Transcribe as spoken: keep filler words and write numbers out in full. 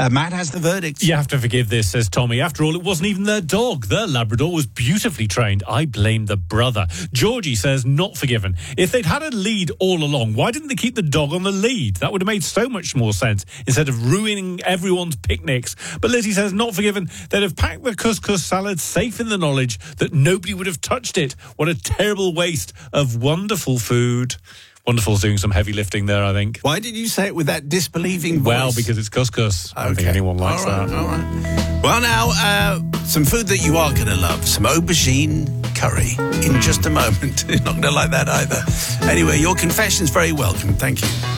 Uh, Matt has the verdict. You have to forgive this, says Tommy. After all, it wasn't even their dog. Their Labrador was beautifully trained. I blame the brother. Georgie says, not forgiven. If they'd had a lead all along, why didn't they keep the dog on the lead? That would have made so much more sense instead of ruining everyone's picnics. But Lizzie says, not forgiven. They'd have packed the couscous salad safe in the knowledge that nobody would have touched it. What a terrible waste of wonderful food. Wonderful's doing some heavy lifting there, I think. Why did you say it with that disbelieving voice? Well, because it's couscous. I don't think anyone likes all right, that. All right. Well, now, uh, some food that you are going to love. Some aubergine curry in just a moment. You're not going to like that either. Anyway, your confession's very welcome. Thank you.